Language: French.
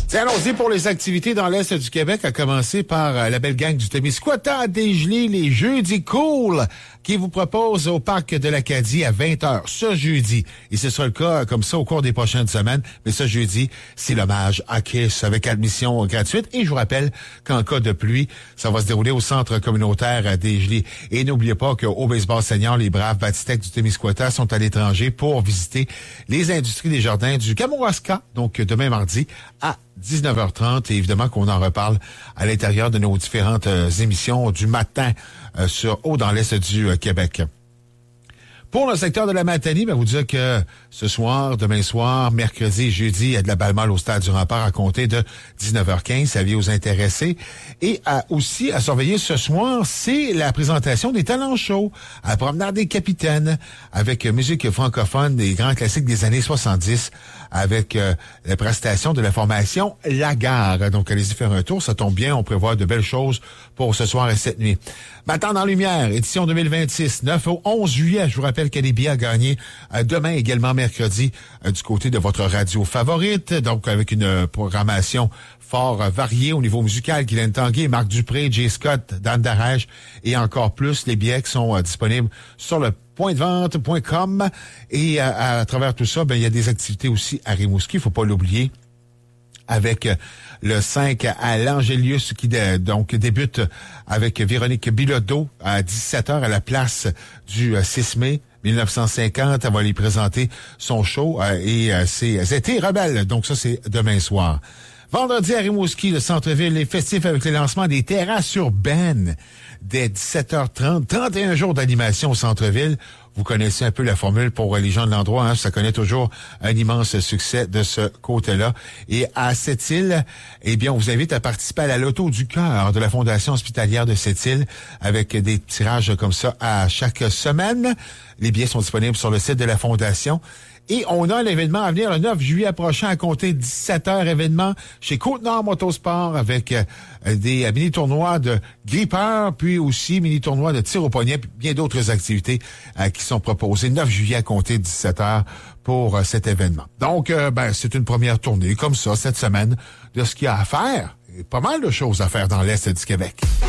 C'est annoncé pour les activités dans l'Est du Québec, à commencer par la belle gang du Témiscouata à Desgelées, les jeudis cool, qui vous propose au parc de l'Acadie à 20h ce jeudi. Et ce sera le cas comme ça au cours des prochaines semaines. Mais ce jeudi, c'est l'hommage à Kiss avec admission gratuite. Et je vous rappelle qu'en cas de pluie, ça va se dérouler au centre communautaire à Desgelées. Et n'oubliez pas qu'au baseball senior, les braves Batistec du Témiscouata sont à l'étranger pour visiter les industries des jardins du Kamouraska. Donc demain mardi à 19h30, et évidemment qu'on en reparle à l'intérieur de nos différentes émissions du matin sur Haut dans l'Est du Québec. Pour le secteur de la Matanie, vous dire que ce soir, demain soir, mercredi et jeudi, il y a de la balle molle au Stade du Rempart à compter de 19h15. Avis aux intéressés. Et aussi à surveiller ce soir, c'est la présentation des talents shows à la Promenade des Capitaines avec musique francophone des grands classiques des années 70 avec la prestation de la formation La Gare. Donc, allez-y faire un tour. Ça tombe bien. On prévoit de belles choses pour ce soir et cette nuit. Matin en Lumière, édition 2026, 9 au 11 juillet. Je vous rappelle qu'il y a des billets à gagner demain, également mercredi, du côté de votre radio favorite. Donc, avec une programmation fort variée au niveau musical. Guylaine Tanguay, Marc Dupré, Jay Scott, Dan Darèche et encore plus. Les billets qui sont disponibles sur le pointdevente.com. Et à travers tout ça, il y a des activités aussi à Rimouski, il faut pas l'oublier, avec le 5 à l'Angélius qui donc débute avec Véronique Bilodeau à 17h à la place du 6 mai 1950. Elle va lui présenter son show et c'est Été Rebelle. Donc ça, c'est demain soir. Vendredi à Rimouski, le centre-ville est festif avec le lancement des terrasses urbaines dès 17h30. 31 jours d'animation au centre-ville. Vous connaissez un peu la formule pour les gens de l'endroit, hein? Ça connaît toujours un immense succès de ce côté-là. Et à Sept-Îles, on vous invite à participer à la Loto du cœur de la Fondation hospitalière de Sept-Îles avec des tirages comme ça à chaque semaine. Les billets sont disponibles sur le site de la Fondation. Et on a l'événement à venir le 9 juillet prochain à compter 17h, événement chez Côte-Nord Motosport avec des mini-tournois de gripper, puis aussi mini-tournois de tir au poignet, puis bien d'autres activités qui sont proposées 9 juillet à compter 17h pour cet événement. Donc, c'est une première tournée comme ça cette semaine de ce qu'il y a à faire. Et pas mal de choses à faire dans l'Est du Québec.